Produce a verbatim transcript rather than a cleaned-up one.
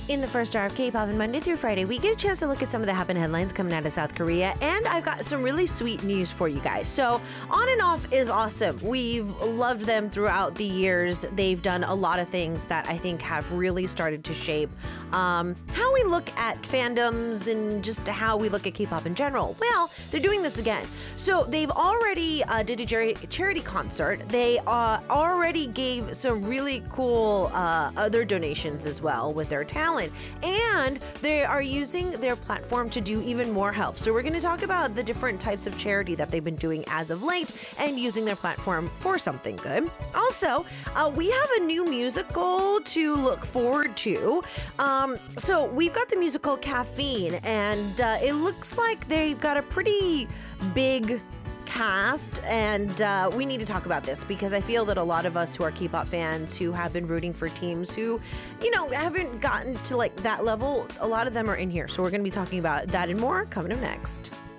In the first hour of K-pop, and Monday through Friday, we get a chance to look at some of the happening headlines coming out of South Korea, and I've got some really sweet news for you guys. So, On and Off is awesome. We've loved them throughout the years. They've done a lot of things that I think have really started to shape um, how we look at fandoms and just how we look at K-pop in general. Well, they're doing this again. So, they've already uh, did a chari- charity concert. They uh, already gave some really cool uh, other donations as well with their talent. And they are using their platform to do even more help. So we're going to talk about the different types of charity that they've been doing as of late and using their platform for something good. Also, uh, we have a new musical to look forward to. Um, so we've got the musical Caffeine, and uh, it looks like they've got a pretty big cast, and uh, we need to talk about this because I feel that a lot of us who are K-pop fans who have been rooting for teams who, you know, haven't gotten to like that level, a lot of them are in here. So we're going to be talking about that and more coming up next.